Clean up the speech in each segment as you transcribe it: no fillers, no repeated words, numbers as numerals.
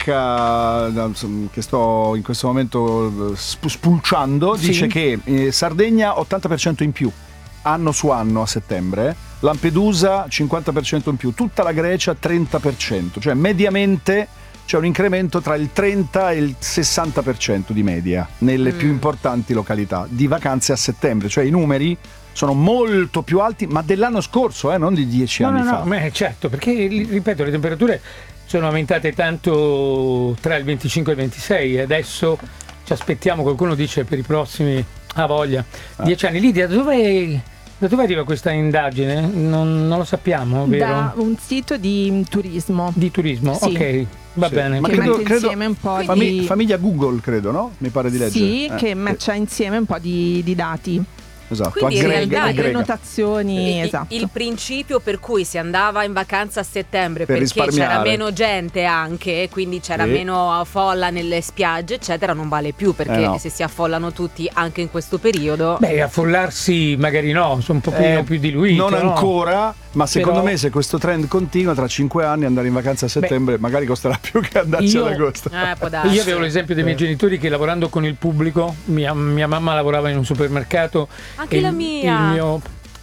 ricerca che sto in questo momento spulciando, dice che Sardegna 80% in più anno su anno a settembre, Lampedusa 50% in più, tutta la Grecia 30%, cioè mediamente c'è un incremento tra il 30 e il 60% di media nelle più importanti località di vacanze a settembre, cioè i numeri sono molto più alti, ma dell'anno scorso, non di 10 anni fa. No, certo, perché ripeto, le temperature sono aumentate tanto tra il 25 e il 26 e adesso ci aspettiamo, qualcuno dice per i prossimi, voglia, 10 anni. Lidia, da dove arriva questa indagine? Non lo sappiamo, vero? Da un sito di turismo. Di turismo, sì. Ok, va bene. Ma che credo insieme un po' di famiglia Google, credo, no? Mi pare di leggere. Sì, che matcha insieme un po' di dati. Esatto, quindi aggrega. Notazioni, esatto. Il principio per cui si andava in vacanza a settembre per perché c'era meno gente anche, quindi c'era meno folla nelle spiagge eccetera, non vale più, perché se si affollano tutti anche in questo periodo. Affollarsi magari no, sono un po' più diluito. Non ancora, ma secondo me se questo trend continua, tra 5 anni andare in vacanza a settembre magari costerà più che andarci ad agosto. Io avevo l'esempio dei miei genitori che, lavorando con il pubblico, mia mamma lavorava in un supermercato. Anche la mia. Il mio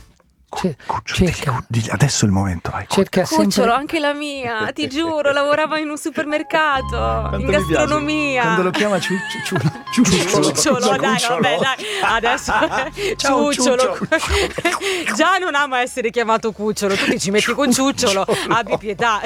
Cucciolo, adesso è il momento, vai. Cerca Cucciolo, sempre... anche la mia, ti giuro, lavorava in un supermercato, in gastronomia. Quando lo chiama Ciucciolo, dai, adesso Ciucciolo. Già non ama essere chiamato Cucciolo, tu ti ci metti con Ciucciolo, abbi pietà,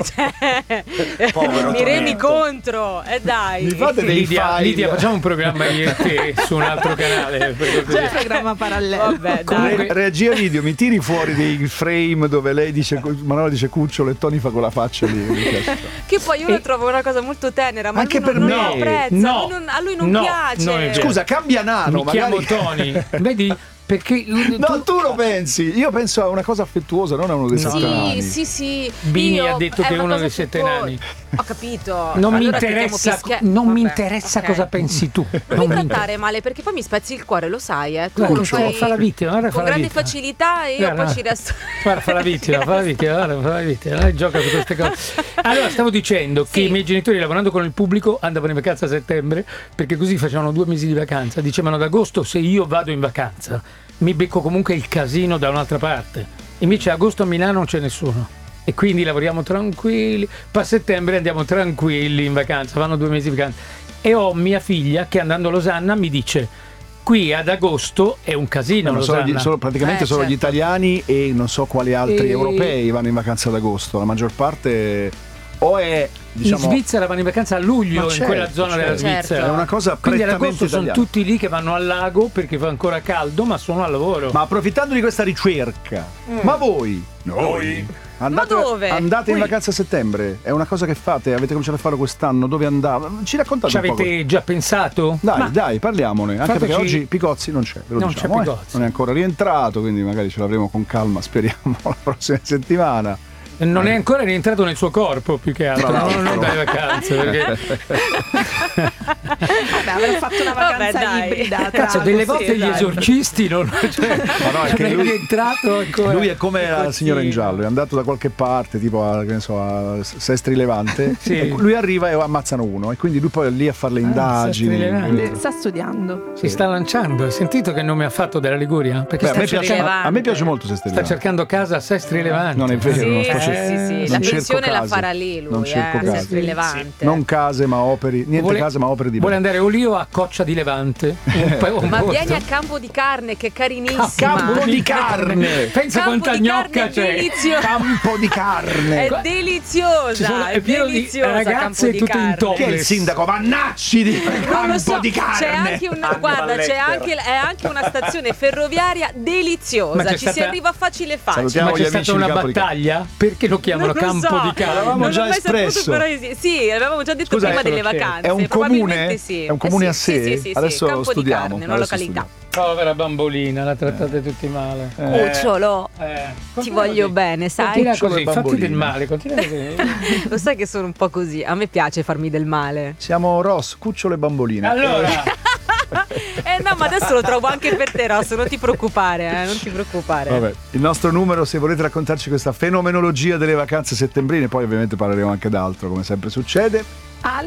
mi remi contro, dai. Mi fate dei Lidia, facciamo un programma io e te su un altro canale. C'è un programma parallelo. Vabbè, dai. Regia video, mi tiri fuori dei frame dove lei dice, Manuela dice Cucciolo e Tony fa quella faccia lì. Che poi io lo trovo una cosa molto tenera, ma anche lui per non me lo apprezza, a lui non piace. Scusa, cambia nano, mi chiamo Tony, vedi? Perché tu lo pensi? Io penso a una cosa affettuosa, non a uno dei 7 nani. Sì. Bini ha detto che è uno dei 7 nani. Ho capito. Non mi interessa cosa pensi tu. Non mi trattare male, perché poi mi spezzi il cuore, lo sai, tu lo fai fa la vittima, con grande facilità e io poi ci resto. Guarda, fa la vittima, gioca su queste cose. Allora, stavo dicendo che i miei genitori, lavorando con il pubblico, andavano in vacanza a settembre, perché così facevano 2 mesi di vacanza. Dicevano: ad agosto, se io vado in vacanza, mi becco comunque il casino da un'altra parte. Invece agosto a Milano non c'è nessuno e quindi lavoriamo tranquilli. Poi a settembre andiamo tranquilli in vacanza, vanno 2 mesi di vacanza. E ho mia figlia che, andando a Losanna, mi dice: qui ad agosto è un casino. Praticamente solo gli italiani e non so quali altri europei vanno in vacanza ad agosto. La maggior parte o è, in Svizzera vanno in vacanza a luglio, in quella zona della Svizzera. È una cosa quindi ad prettamente agosto italiana. sono tutti lì che vanno al lago perché fa ancora caldo, ma sono al lavoro. Ma approfittando di questa ricerca, ma voi? Noi? Andate in vacanza a settembre? È una cosa che fate? Avete cominciato a farlo quest'anno? Dove andate? Ci raccontate Ci un po'? avete già pensato? Dai, parliamone. Anche perché oggi Picozzi non c'è, ve lo diciamo, c'è Picozzi. Non è ancora rientrato, quindi magari ce l'avremo con calma, speriamo, la prossima settimana. Non è ancora rientrato nel suo corpo, più che altro, non dalle vacanze, perché avrà fatto una vacanza ibrida. Cazzo, delle volte gli esorcisti non è rientrato ancora. Lui è come la signora in giallo, è andato da qualche parte, tipo a Sestri Levante, e lui arriva e ammazzano uno, e quindi lui poi è lì a fare le indagini. Sta studiando. Si sta lanciando. Hai sentito che nome ha fatto della Liguria? Perché a me piace molto Sestri Levante. Sta cercando casa a Sestri Levante. Non è vero, sì. La pensione la farà lì lui, non cerco case. Sestri Levante. Non case ma opere, case ma opere di vuole andare o lì o a Coccia di Levante. Ma vieni a Campo di Carne, che è carinissima. Campo di Carne. Pensa quanta gnocca c'è. Campo di Carne. È deliziosa, è pieno di ragazze tutte in topless. Chi è il sindaco Vannacci di Campo di Carne? C'è anche è anche una stazione ferroviaria deliziosa, ci si arriva facile facile. Ma c'è stata una battaglia? Perché lo chiamano Campo di Carne? L'avevamo già espresso. Sì, l'avevamo già detto prima delle vacanze. È un comune? Sì. È un comune a sé? Sì, adesso Campo studiamo. Di Carne, una località. Povera bambolina, la trattate tutti male. Cucciolo, ti voglio bene, sai? Continua così, fatti del male, continua così. Lo sai che sono un po' così, a me piace farmi del male. Siamo Ross, Cucciolo e bambolina. Allora no, ma adesso lo trovo anche per te, Ross, non ti preoccupare, non ti preoccupare. Vabbè, il nostro numero, se volete raccontarci questa fenomenologia delle vacanze settembrine, poi ovviamente parleremo anche d'altro, come sempre succede.